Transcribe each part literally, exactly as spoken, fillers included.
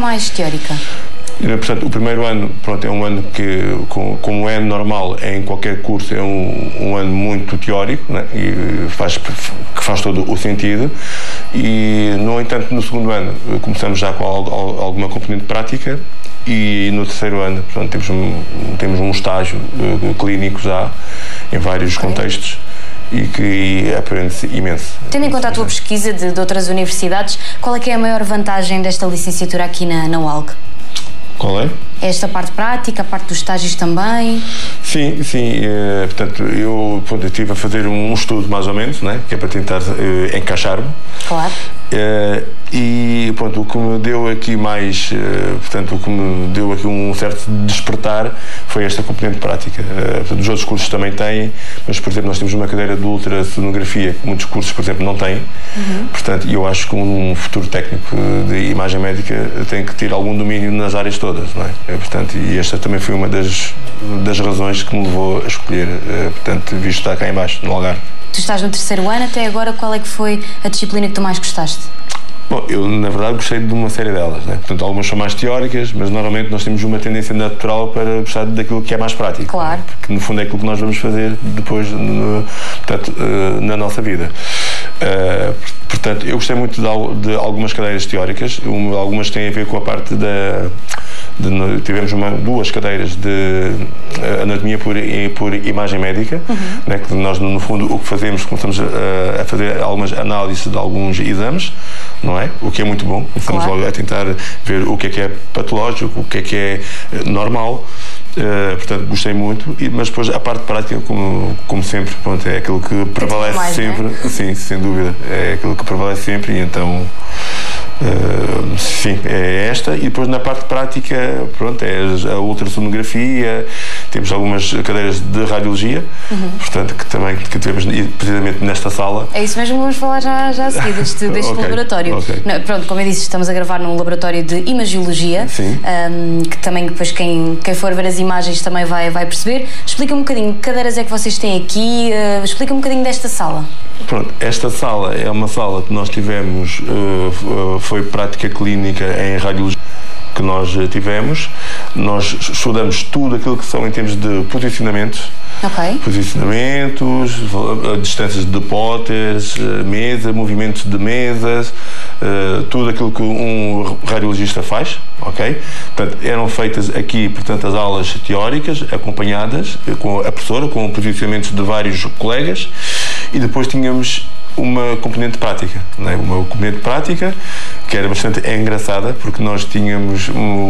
mais teórica? Portanto, o primeiro ano, pronto, é um ano que, como é normal em qualquer curso, é um, um ano muito teórico, né? E faz, que faz todo o sentido. E, no entanto, no segundo ano começamos já com alguma componente prática e no terceiro ano, portanto, temos um, temos um estágio clínico já em vários okay. contextos e que aprende-se imenso. Tendo em conta a tua pesquisa de, de outras universidades, qual é que é a maior vantagem desta licenciatura aqui na, na U A L C? Qual é? Esta parte prática, a parte dos estágios também? Sim, sim. É, portanto, eu, pronto, eu estive a fazer um estudo, mais ou menos, né, que é para tentar é, encaixar-me. Claro. É, e, pronto, o que me deu aqui mais, é, portanto, o que me deu aqui um certo despertar foi esta componente prática. É, portanto, os outros cursos também têm, mas, por exemplo, nós temos uma cadeira de ultrassonografia que muitos cursos, por exemplo, não têm. Uhum. Portanto, eu acho que um futuro técnico de imagem médica tem que ter algum domínio nas áreas todas, não é? É, portanto, e esta também foi uma das, das razões que me levou a escolher, é, portanto, visto estar cá em baixo, no Algarve. Tu estás no terceiro ano, até agora qual é que foi a disciplina que tu mais gostaste? Bom, eu na verdade gostei de uma série delas, né? Portanto, algumas são mais teóricas, mas normalmente nós temos uma tendência natural para gostar daquilo que é mais prático. Claro. Né? Porque no fundo é aquilo que nós vamos fazer depois no, portanto, uh, na nossa vida. Uh, portanto, eu gostei muito de, de algumas cadeiras teóricas, uma, algumas têm a ver com a parte da... De, tivemos uma, duas cadeiras de anatomia por, por imagem médica, uhum. né, que nós no fundo o que fazemos, começamos a, a fazer algumas análises de alguns exames, não é? O que é muito bom, começamos claro. logo a tentar ver o que é que é patológico, o que é que é normal. Uh, portanto, gostei muito, e, mas depois a parte prática, como, como sempre, pronto, é aquilo que prevalece mais, sempre, né? Sim, sem dúvida, é aquilo que prevalece sempre, e então uh, sim, é esta. E depois na parte prática, pronto, é a ultrassonografia, temos algumas cadeiras de radiologia, uhum. portanto, que também que tivemos precisamente nesta sala. É isso mesmo, vamos falar já, já a seguir deste, deste okay, laboratório. Okay. Não, pronto, como eu disse, estamos a gravar num laboratório de imagiologia, um, que também depois quem, quem for ver as imagens também vai, vai perceber. Explica-me um bocadinho, que cadeiras é que vocês têm aqui? Uh, Explica-me um bocadinho desta sala. Pronto, esta sala é uma sala que nós tivemos, uh, foi prática clínica em radiologia que nós tivemos. Nós estudamos tudo aquilo que são em termos de posicionamentos. Okay. Posicionamentos, distâncias de póteres, mesa, movimentos de mesas, uh, tudo aquilo que um radiologista faz, ok? Portanto, eram feitas aqui, portanto, as aulas teóricas, acompanhadas com a professora, com posicionamentos de vários colegas, e depois tínhamos uma componente prática, não é? Uma componente prática que era bastante engraçada, porque nós tínhamos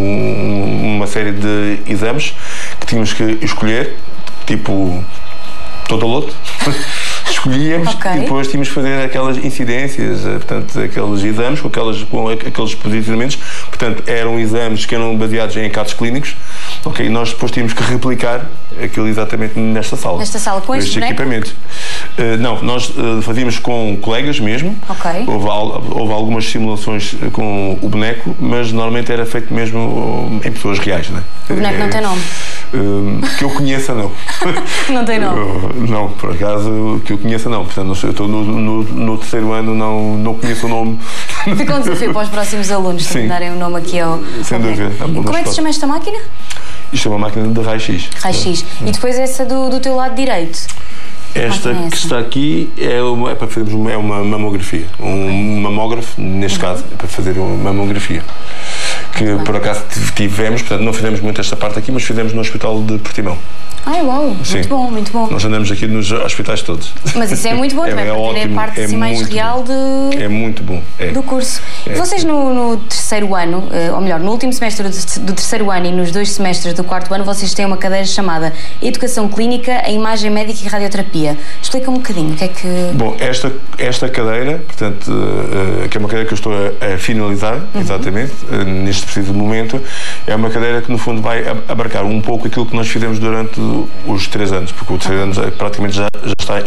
um, uma série de exames que tínhamos que escolher, tipo todo lote. Escolhíamos okay. e depois tínhamos que fazer aquelas incidências, portanto, aqueles exames com, aquelas, com aqueles posicionamentos. Portanto, eram exames que eram baseados em casos clínicos. Ok, nós depois tínhamos que replicar aquilo exatamente nesta sala. Nesta sala, com este equipamento. Uh, não, nós uh, fazíamos com colegas mesmo. Ok. Houve, houve algumas simulações com o boneco, mas normalmente era feito mesmo em pessoas reais, não é? O boneco não tem nome? Uh, que eu conheça, não. Não tem nome? Uh, não, por acaso, que eu conheça, não. Portanto, eu estou no, no, no terceiro ano, não, não conheço o nome. Fica um desafio para os próximos alunos também darem o nome aqui ao... Sem dúvida. E como é que se chama esta máquina? Isto é uma máquina de raio-x. Raio-x. E depois essa do, do teu lado direito? Esta que, que está aqui é, uma, é para fazermos uma, é uma mamografia. Um mamógrafo, neste uhum. caso, é para fazer uma mamografia. Que uhum. por acaso tivemos, portanto não fizemos muito esta parte aqui, mas fizemos no Hospital de Portimão. Ai, uau, Sim. muito bom, muito bom. Nós andamos aqui nos hospitais todos. Mas isso é muito bom, é, também, é porque é a parte é assim, mais real de, é muito bom. É. do curso. É. E vocês no, no terceiro ano, ou melhor, no último semestre do terceiro ano e nos dois semestres do quarto ano, vocês têm uma cadeira chamada Educação Clínica, a Imagem Médica e Radioterapia. Explica-me um bocadinho, o que é que... Bom, esta, esta cadeira, portanto, uh, que é uma cadeira que eu estou a, a finalizar, uhum. exatamente, uh, neste preciso momento, é uma cadeira que no fundo vai abarcar um pouco aquilo que nós fizemos durante os três anos, porque o terceiro ano praticamente já, já está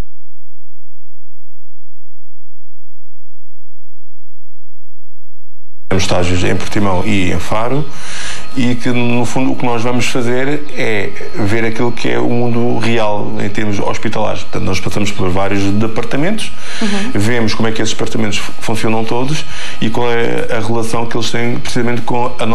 em estágios em Portimão e em Faro, e que no fundo o que nós vamos fazer é ver aquilo que é o mundo real em termos hospitalares. Portanto, nós passamos por vários departamentos, uhum. vemos como é que esses departamentos funcionam todos e qual é a relação que eles têm precisamente com a